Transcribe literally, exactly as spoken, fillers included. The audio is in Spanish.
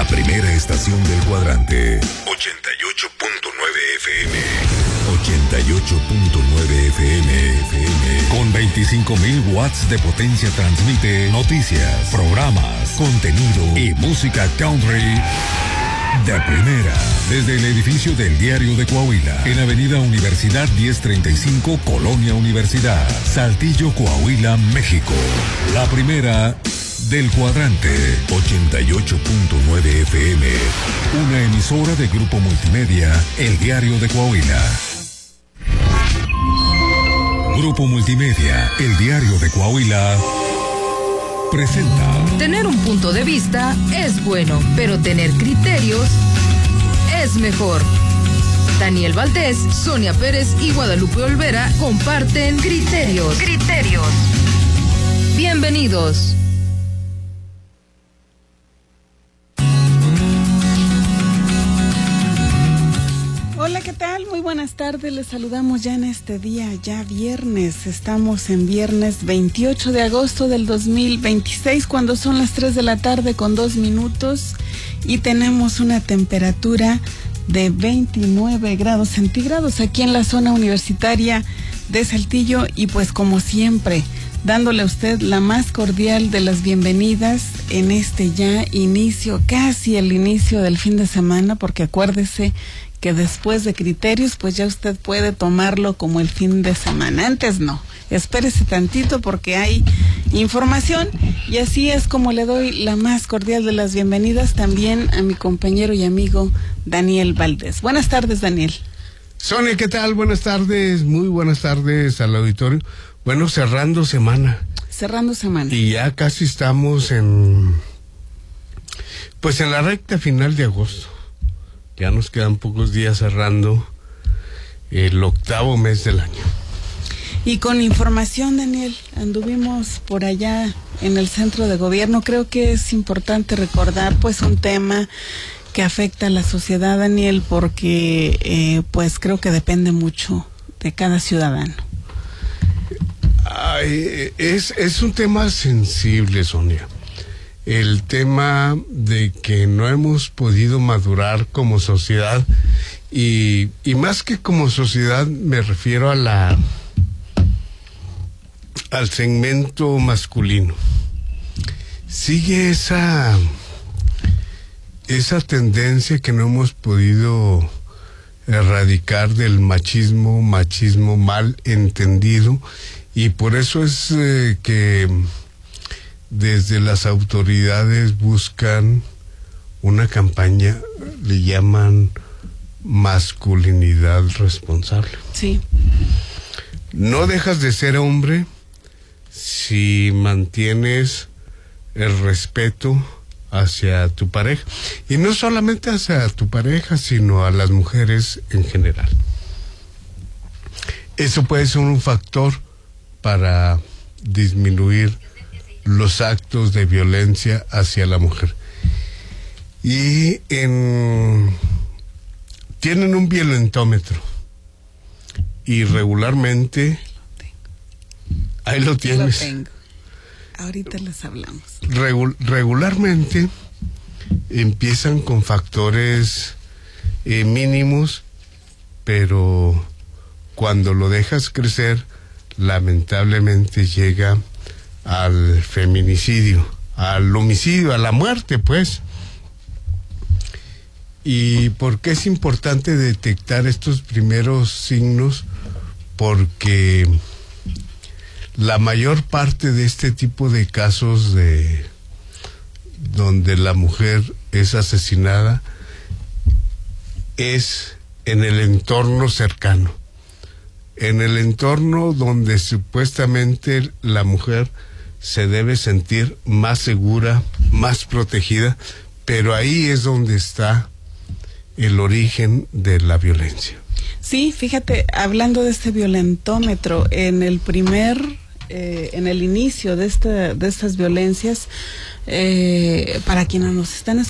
La primera estación del cuadrante. ochenta y ocho punto nueve F M. ochenta y ocho punto nueve F M. F M. Con veinticinco mil watts de potencia transmite noticias, programas, contenido y música country de primera. Desde el edificio del Diario de Coahuila, en Avenida Universidad diez treinta y cinco, Colonia Universidad, Saltillo, Coahuila, México. La primera del cuadrante. ochenta y ocho punto nueve F M. Una emisora de Grupo Multimedia, El Diario de Coahuila. Grupo Multimedia, El Diario de Coahuila presenta. Tener un punto de vista es bueno, pero tener criterios es mejor. Daniel Valdés, Sonia Pérez y Guadalupe Olvera comparten criterios. Criterios. Bienvenidos. Hola, ¿qué tal? Muy buenas tardes, les saludamos ya en este día, ya viernes, estamos en viernes veintiocho de agosto del dos mil veintiséis, cuando son las tres de la tarde con dos minutos y tenemos una temperatura de veintinueve grados centígrados aquí en la zona universitaria de Saltillo y pues como siempre, dándole a usted la más cordial de las bienvenidas en este ya inicio, casi el inicio del fin de semana, porque acuérdese que después de criterios, pues ya usted puede tomarlo como el fin de semana. Antes no, espérese tantito porque hay información y así es como le doy la más cordial de las bienvenidas también a mi compañero y amigo Daniel Valdés. Buenas tardes, Daniel. Sonia, ¿qué tal? Buenas tardes, muy buenas tardes al auditorio. Bueno, cerrando semana. Cerrando semana. Y ya casi estamos en, pues en la recta final de agosto. Ya nos quedan pocos días cerrando el octavo mes del año. Y con información, Daniel, anduvimos por allá en el centro de gobierno. Creo que es importante recordar pues un tema que afecta a la sociedad, Daniel, porque eh, pues creo que depende mucho de cada ciudadano. Ay, es, es un tema sensible, Sonia. El tema de que no hemos podido madurar como sociedad y, y más que como sociedad me refiero a la al segmento masculino. Sigue esa esa tendencia que no hemos podido erradicar del machismo, machismo mal entendido, y por eso es eh, que desde las autoridades buscan una campaña, le llaman masculinidad responsable. Sí. No dejas de ser hombre si mantienes el respeto hacia tu pareja. Y no solamente hacia tu pareja, sino a las mujeres en general. Eso puede ser un factor para disminuir los actos de violencia hacia la mujer. Y en tienen un violentómetro y regularmente ahí lo tienes. Lo tengo. Ahorita les hablamos. Regu- regularmente empiezan con factores eh, mínimos, pero cuando lo dejas crecer, lamentablemente llega al feminicidio, al homicidio, a la muerte, pues. ¿Y por qué es importante detectar estos primeros signos? Porque la mayor parte de este tipo de casos de donde la mujer es asesinada es en el entorno cercano, en el entorno donde supuestamente la mujer se debe sentir más segura, más protegida, pero ahí es donde está el origen de la violencia. Sí, fíjate, hablando de este violentómetro, en el primer, eh, en el inicio de esta, de estas violencias, eh, para quienes nos están